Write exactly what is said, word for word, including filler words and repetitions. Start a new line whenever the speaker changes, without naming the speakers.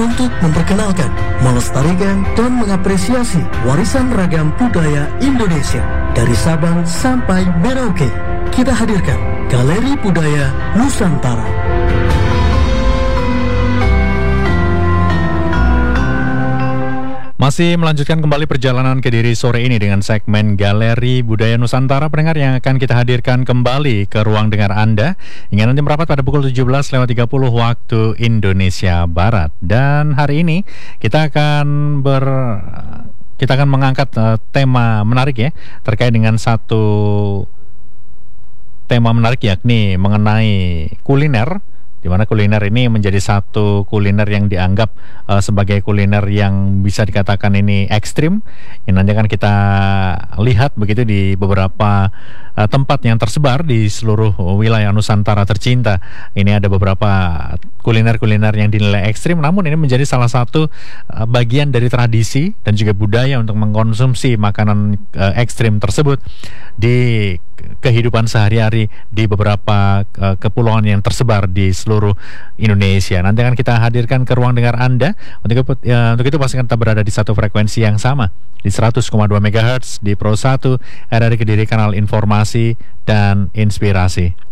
untuk memperkenalkan, melestarikan, dan mengapresiasi warisan ragam budaya Indonesia dari Sabang sampai Merauke. Kita hadirkan Galeri Budaya Nusantara.
Masih melanjutkan kembali perjalanan Kediri sore ini dengan segmen Galeri Budaya Nusantara, pendengar, yang akan kita hadirkan kembali ke ruang dengar Anda hingga nanti merapat pada pukul tujuh belas lewat tiga puluh waktu Indonesia Barat. Dan hari ini kita akan ber kita akan mengangkat uh, tema menarik ya, terkait dengan satu tema menarik, yakni mengenai kuliner, di mana kuliner ini menjadi satu kuliner yang dianggap uh, sebagai kuliner yang bisa dikatakan ini ekstrim, yang nanti akan kita lihat begitu di beberapa uh, tempat yang tersebar di seluruh wilayah Nusantara tercinta. Ini ada beberapa kuliner-kuliner yang dinilai ekstrim, namun ini menjadi salah satu uh, bagian dari tradisi dan juga budaya untuk mengkonsumsi makanan uh, ekstrim tersebut di kehidupan sehari-hari di beberapa uh, kepulauan yang tersebar di seluruh Indonesia. Nanti akan kita hadirkan ke ruang dengar Anda. Untuk, uh, untuk itu pastikan kita berada di satu frekuensi yang sama, di seratus koma dua megahertz di Pro satu R R I Kediri, kanal informasi dan inspirasi.